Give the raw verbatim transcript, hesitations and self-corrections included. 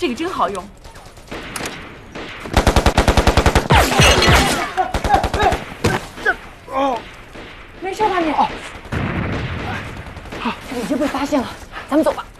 这个真好用。 这哦， 没事吧你？哦，已经被发现了，咱们走吧。